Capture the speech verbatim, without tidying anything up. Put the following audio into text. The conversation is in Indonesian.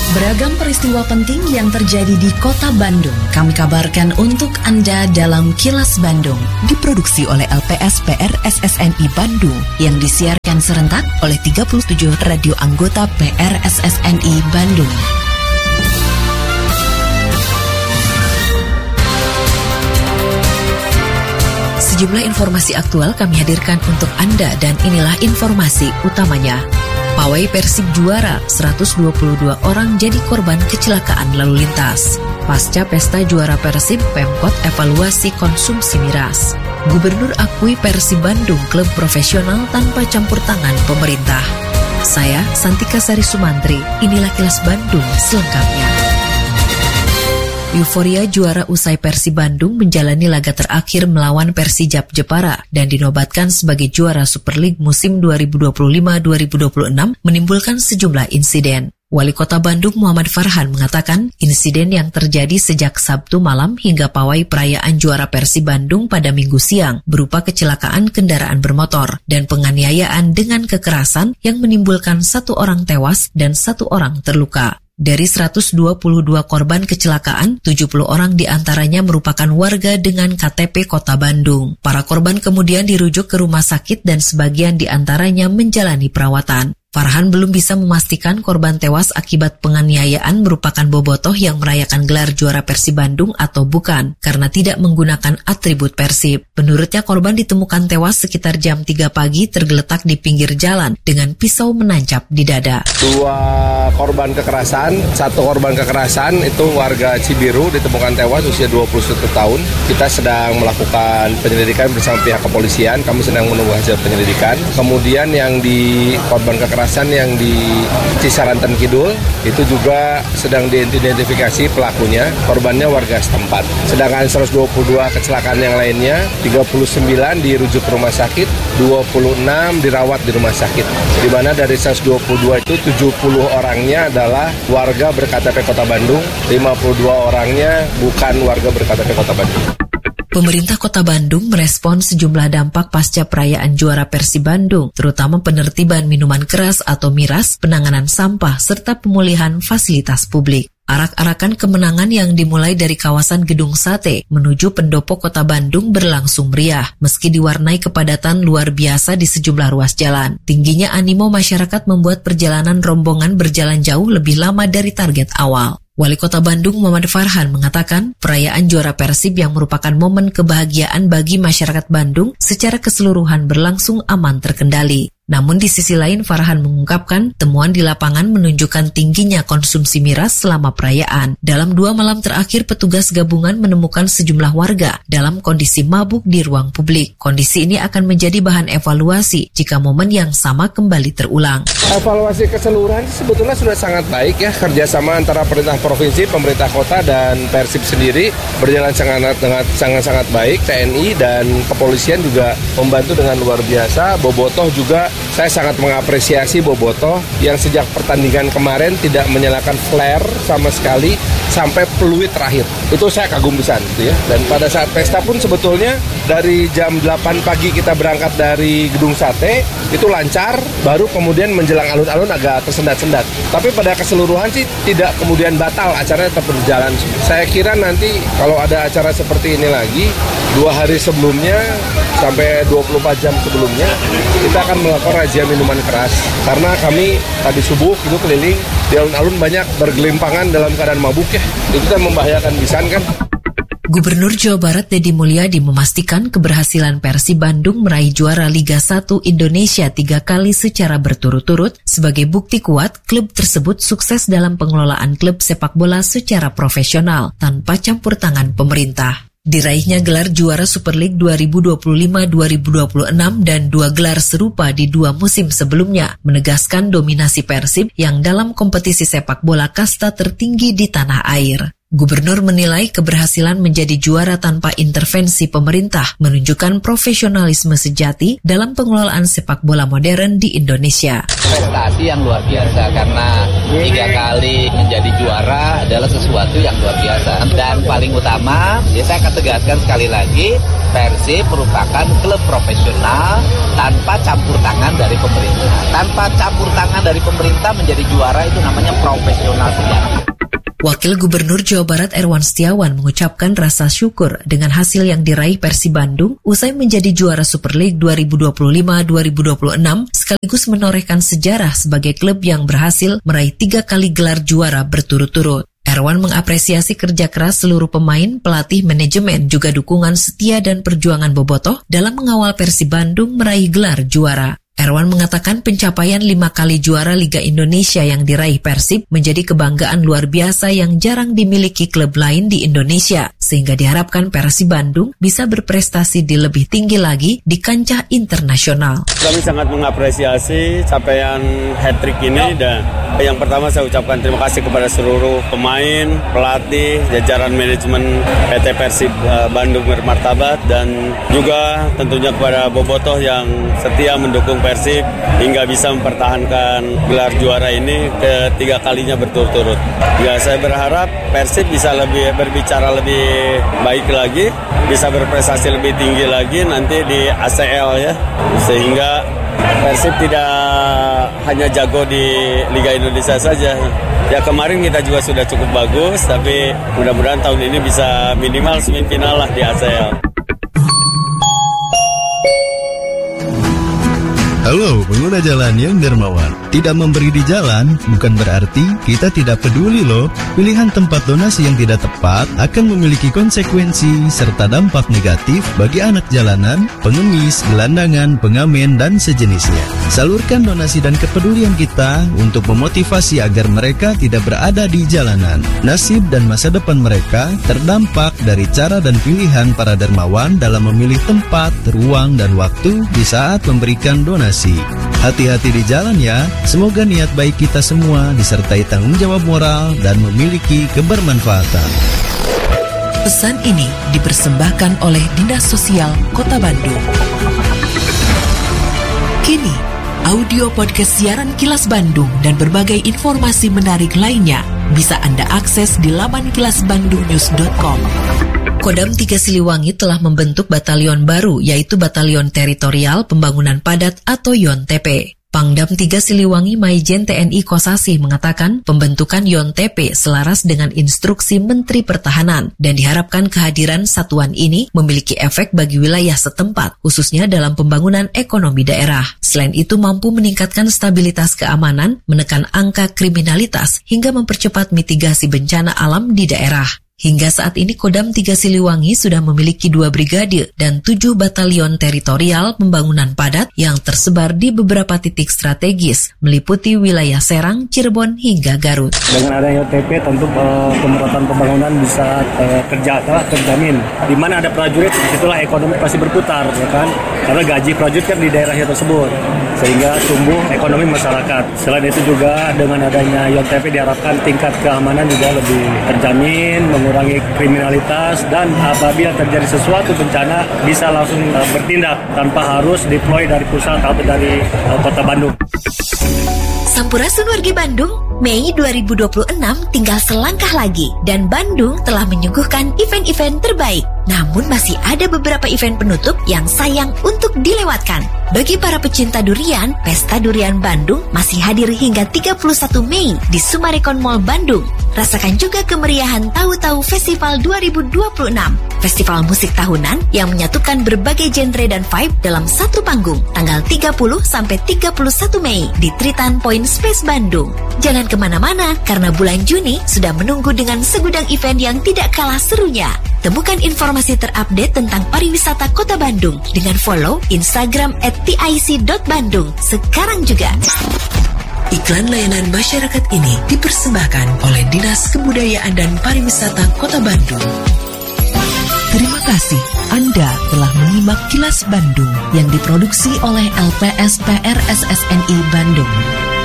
Beragam peristiwa penting yang terjadi di Kota Bandung kami kabarkan untuk Anda dalam Kilas Bandung. Diproduksi oleh L P S P R S S N I Bandung yang disiarkan serentak oleh tiga puluh tujuh radio anggota P R S S N I Bandung. Sejumlah informasi aktual kami hadirkan untuk Anda dan inilah informasi utamanya. Pawai Persib juara, seratus dua puluh dua orang jadi korban kecelakaan lalu lintas. Pasca pesta juara Persib, Pemkot evaluasi konsumsi miras. Gubernur akui Persib Bandung klub profesional tanpa campur tangan pemerintah. Saya Santika Sari Sumantri, inilah Kilas Bandung selengkapnya. Euforia juara usai Persib Bandung menjalani laga terakhir melawan Persijap Jepara dan dinobatkan sebagai juara Super League musim dua ribu dua puluh lima dua ribu dua puluh enam menimbulkan sejumlah insiden. Wali Kota Bandung Muhammad Farhan mengatakan insiden yang terjadi sejak Sabtu malam hingga pawai perayaan juara Persib Bandung pada Minggu siang berupa kecelakaan kendaraan bermotor dan penganiayaan dengan kekerasan yang menimbulkan satu orang tewas dan satu orang terluka. Dari seratus dua puluh dua korban kecelakaan, tujuh puluh orang diantaranya merupakan warga dengan K T P Kota Bandung. Para korban kemudian dirujuk ke rumah sakit dan sebagian diantaranya menjalani perawatan. Farhan belum bisa memastikan korban tewas akibat penganiayaan merupakan bobotoh yang merayakan gelar juara Persib Bandung atau bukan, karena tidak menggunakan atribut Persib. Menurutnya korban ditemukan tewas sekitar jam tiga pagi tergeletak di pinggir jalan dengan pisau menancap di dada. Dua korban kekerasan, satu korban kekerasan itu warga Cibiru ditemukan tewas usia dua puluh satu tahun. Kita sedang melakukan penyelidikan bersama pihak kepolisian, kami sedang menunggu hasil penyelidikan. Kemudian yang di korban kekerasan yang di Cisarantan Kidul itu juga sedang diidentifikasi pelakunya, korbannya warga setempat. Sedangkan seratus dua puluh dua kecelakaan yang lainnya, tiga puluh sembilan dirujuk ke rumah sakit, dua puluh enam dirawat di rumah sakit. Di mana dari seratus dua puluh dua itu tujuh puluh orangnya adalah warga ber-K T P Kota Bandung, lima puluh dua orangnya bukan warga ber-K T P Kota Bandung. Pemerintah Kota Bandung merespon sejumlah dampak pasca perayaan juara Persib Bandung, terutama penertiban minuman keras atau miras, penanganan sampah, serta pemulihan fasilitas publik. Arak-arakan kemenangan yang dimulai dari kawasan Gedung Sate menuju pendopo Kota Bandung berlangsung meriah, meski diwarnai kepadatan luar biasa di sejumlah ruas jalan. Tingginya animo masyarakat membuat perjalanan rombongan berjalan jauh lebih lama dari target awal. Wali Kota Bandung Muhammad Farhan mengatakan perayaan juara Persib yang merupakan momen kebahagiaan bagi masyarakat Bandung secara keseluruhan berlangsung aman terkendali. Namun di sisi lain Farhan mengungkapkan temuan di lapangan menunjukkan tingginya konsumsi miras selama perayaan. Dalam dua malam terakhir petugas gabungan menemukan sejumlah warga dalam kondisi mabuk di ruang publik. Kondisi ini akan menjadi bahan evaluasi jika momen yang sama kembali terulang. Evaluasi keseluruhan sebetulnya sudah sangat baik ya, kerjasama antara pemerintah provinsi, pemerintah kota dan Persib sendiri berjalan sangat dengan sangat-sangat baik. T N I dan kepolisian juga membantu dengan luar biasa. Bobotoh juga saya sangat mengapresiasi Bobotoh yang sejak pertandingan kemarin tidak menyalakan flare sama sekali sampai peluit terakhir. Itu saya kagum besar gitu ya. Dan pada saat pesta pun sebetulnya dari jam delapan pagi kita berangkat dari Gedung Sate itu lancar, baru kemudian menjelang alun-alun agak tersendat-sendat. Tapi pada keseluruhan sih tidak kemudian batal, acaranya tetap berjalan. Saya kira nanti kalau ada acara seperti ini lagi, dua hari sebelumnya sampai dua puluh empat jam sebelumnya kita akan melakukan razia minuman keras. Karena kami tadi subuh itu keliling di alun-alun banyak bergelimpangan dalam keadaan mabuk ya. Itu kan membahayakan lisan kan. Gubernur Jawa Barat Deddy Mulyadi memastikan keberhasilan Persib Bandung meraih juara Liga satu Indonesia tiga kali secara berturut-turut sebagai bukti kuat klub tersebut sukses dalam pengelolaan klub sepak bola secara profesional tanpa campur tangan pemerintah. Diraihnya gelar juara Super League dua ribu dua puluh lima dua ribu dua puluh enam dan dua gelar serupa di dua musim sebelumnya menegaskan dominasi Persib yang dalam kompetisi sepak bola kasta tertinggi di tanah air. Gubernur menilai keberhasilan menjadi juara tanpa intervensi pemerintah menunjukkan profesionalisme sejati dalam pengelolaan sepak bola modern di Indonesia. Prestasi yang luar biasa karena tiga kali menjadi juara adalah sesuatu yang luar biasa. Dan paling utama, ya saya akan tegaskan sekali lagi, Persib merupakan klub profesional tanpa campur tangan dari pemerintah. Tanpa campur tangan dari pemerintah menjadi juara itu namanya profesional sejati. Wakil Gubernur Jawa Barat Erwan Setiawan mengucapkan rasa syukur dengan hasil yang diraih Persib Bandung usai menjadi juara Super League dua ribu dua puluh lima dua ribu dua puluh enam sekaligus menorehkan sejarah sebagai klub yang berhasil meraih tiga kali gelar juara berturut-turut. Erwan mengapresiasi kerja keras seluruh pemain, pelatih, manajemen, juga dukungan setia dan perjuangan bobotoh dalam mengawal Persib Bandung meraih gelar juara. Erwan mengatakan pencapaian lima kali juara Liga Indonesia yang diraih Persib menjadi kebanggaan luar biasa yang jarang dimiliki klub lain di Indonesia, sehingga diharapkan Persib Bandung bisa berprestasi di lebih tinggi lagi di kancah internasional. Kami sangat mengapresiasi capaian hat-trick ini dan yang pertama saya ucapkan terima kasih kepada seluruh pemain, pelatih, jajaran manajemen P T Persib Bandung bermartabat dan juga tentunya kepada bobotoh yang setia mendukung Persib hingga bisa mempertahankan gelar juara ini ketiga kalinya berturut-turut. Ya, saya berharap Persib bisa lebih berbicara lebih baik lagi, bisa berprestasi lebih tinggi lagi nanti di A C L ya, sehingga Persib tidak hanya jago di Liga Indonesia saja. Ya, kemarin kita juga sudah cukup bagus, tapi mudah-mudahan tahun ini bisa minimal semifinal lah di A C L. Halo pengguna jalan yang dermawan. Tidak memberi di jalan bukan berarti kita tidak peduli loh. Pilihan tempat donasi yang tidak tepat akan memiliki konsekuensi serta dampak negatif bagi anak jalanan, pengemis, gelandangan, pengamen, dan sejenisnya. Salurkan donasi dan kepedulian kita untuk memotivasi agar mereka tidak berada di jalanan. Nasib dan masa depan mereka terdampak dari cara dan pilihan para dermawan dalam memilih tempat, ruang, dan waktu di saat memberikan donasi. Hati-hati di jalan ya. Semoga niat baik kita semua disertai tanggung jawab moral dan memiliki kebermanfaatan. Pesan ini dipersembahkan oleh Dinas Sosial Kota Bandung. Kini, audio podcast siaran Kilas Bandung dan berbagai informasi menarik lainnya bisa Anda akses di laman kilas bandung news dot com. Kodam tiga Siliwangi telah membentuk batalion baru, yaitu Batalion Teritorial Pembangunan Padat atau Y O N T P. Pangdam tiga Siliwangi Maijen T N I Kosasih mengatakan pembentukan Y O N T P selaras dengan instruksi Menteri Pertahanan dan diharapkan kehadiran satuan ini memiliki efek bagi wilayah setempat, khususnya dalam pembangunan ekonomi daerah. Selain itu mampu meningkatkan stabilitas keamanan, menekan angka kriminalitas, hingga mempercepat mitigasi bencana alam di daerah. Hingga saat ini Kodam tiga Siliwangi sudah memiliki dua brigade dan tujuh batalion teritorial pembangunan padat yang tersebar di beberapa titik strategis, meliputi wilayah Serang, Cirebon, hingga Garut. Dengan adanya Y O N T P tentu uh, pemerataan pembangunan bisa uh, kerja telah terjamin. Di mana ada prajurit, disitulah ekonomi pasti berputar, ya kan? Karena gaji prajurit kan di daerahnya tersebut, sehingga tumbuh ekonomi masyarakat. Selain itu juga dengan adanya Y O N T P diharapkan tingkat keamanan juga lebih terjamin, mengurangi kriminalitas, dan apabila terjadi sesuatu bencana bisa langsung uh, bertindak tanpa harus deploy dari pusat atau dari uh, kota Bandung. Sampurasun wargi Bandung, Mei dua ribu dua puluh enam tinggal selangkah lagi dan Bandung telah menyuguhkan event-event terbaik. Namun masih ada beberapa event penutup yang sayang untuk dilewatkan. Bagi para pecinta durian, Pesta Durian Bandung masih hadir hingga tiga puluh satu Mei di Sumarekon Mall Bandung. Rasakan juga kemeriahan Tahu-Tahu Festival dua ribu dua puluh enam. Festival musik tahunan yang menyatukan berbagai genre dan vibe dalam satu panggung. Tanggal tiga puluh sampai tiga puluh satu Mei di Tritan Point Space Bandung. Jangan kemana-mana karena bulan Juni sudah menunggu dengan segudang event yang tidak kalah serunya. Temukan informasi terupdate tentang pariwisata Kota Bandung dengan follow Instagram at t i c dot bandung sekarang juga. Iklan layanan masyarakat ini dipersembahkan oleh Dinas Kebudayaan dan Pariwisata Kota Bandung. Terima kasih Anda telah menyimak Kilas Bandung yang diproduksi oleh L P S P R S S N I Bandung.